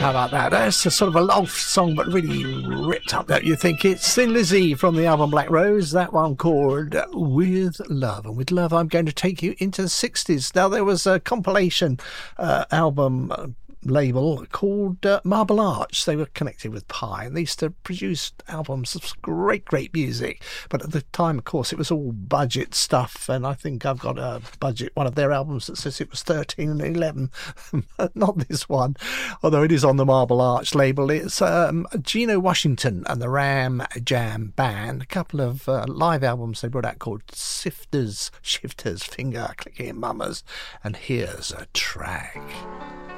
How about that? That's a sort of a love song, but really ripped up, don't you think? It's Thin Lizzy from the album Black Rose, that one called With Love. And with love, I'm going to take you into the 60s. Now, there was a compilation album label called Marble Arch. They were connected with Pi, and they used to produce albums of great music. But at the time, of course, it was all budget stuff, and I think I've got a budget, one of their albums that says it was 13 and 11. Not this one, although it is on the Marble Arch label. It's Geno Washington and the Ram Jam Band. A couple of live albums they brought out called Shifters, Finger Clicking Mamas, and here's a track.